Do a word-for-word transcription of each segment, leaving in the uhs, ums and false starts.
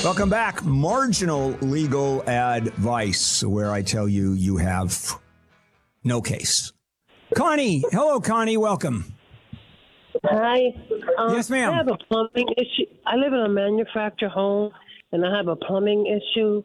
Welcome back. Marginal legal advice, where I tell you you have no case. Connie. Hello, Connie. Welcome. Hi. Um, Yes, ma'am. I have a plumbing issue. I live in a manufactured home, and I have a plumbing issue.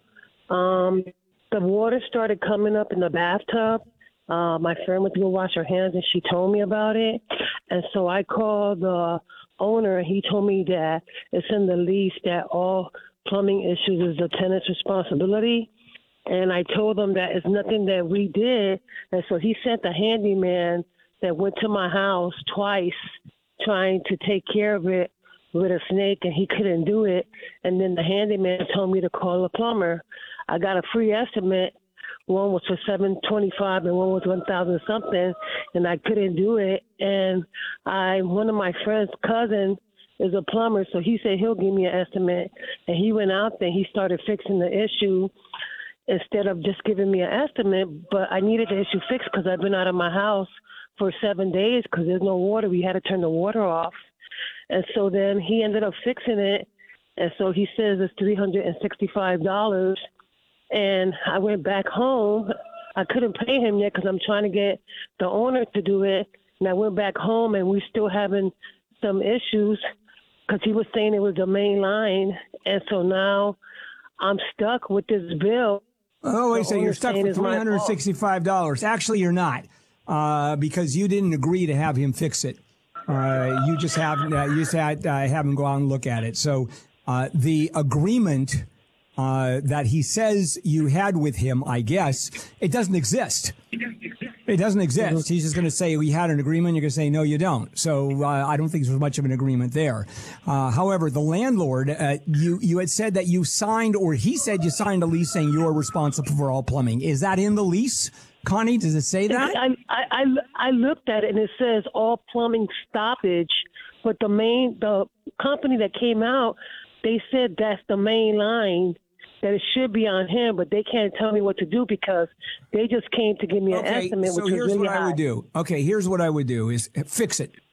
Um, the water started coming up in the bathtub. Uh, my friend went to go wash her hands, and she told me about it. And so I called the owner, and he told me that it's in the lease that all plumbing issues is the tenant's responsibility. And I told him that it's nothing that we did. And so he sent a handyman that went to my house twice trying to take care of it with a snake, and he couldn't do it. And then the handyman told me to call a plumber. I got a free estimate. One was for seven twenty-five and one was one thousand something, and I couldn't do it. And I, one of my friend's cousin is a plumber, so he said he'll give me an estimate. And he went out there, he started fixing the issue instead of just giving me an estimate. But I needed the issue fixed because I've been out of my house for seven days because there's no water. We had to turn the water off. And so then he ended up fixing it. And so he says it's three hundred sixty-five dollars. And I went back home. I couldn't pay him yet because I'm trying to get the owner to do it. And I went back home, and we're still having some issues because he was saying it was the main line. And so now I'm stuck with this bill. Oh, wait a second. You're owner's stuck saying for it's my three hundred sixty-five dollars. Actually, you're not, uh, because you didn't agree to have him fix it. Uh, you just have uh, you just had uh, have him go out and look at it. So uh, the agreement uh, that he says you had with him, I guess, it doesn't exist. It doesn't exist. He's just going to say we had an agreement. You're going to say no, you don't. So uh, I don't think there's much of an agreement there. Uh, however, the landlord, uh, you you had said that you signed, or he said you signed a lease saying you're responsible for all plumbing. Is that in the lease, Connie? Does it say that? I, I, I, I looked at it, and it says all plumbing stoppage. But the main, the company that came out, they said that's the main line, that it should be on him, but they can't tell me what to do because they just came to give me an Okay, estimate, so which was here's really what I high. would do. Okay, here's what I would do is fix it.